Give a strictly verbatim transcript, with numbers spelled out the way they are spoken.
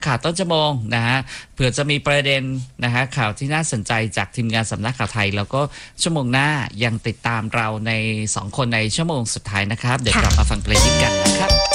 ข่าวต้นชั่วโมงนะฮะเผื่อจะมีประเด็นนะฮะข่าวที่น่าสนใจจากทีมงานสำนักข่าวไทยแล้วก็ชั่วโมงหน้ายังติดตามเราในสองคนในชั่วโมงสุดท้ายนะครับเดี๋ยวกลับมาฟังเพลงนี้กันนะครับ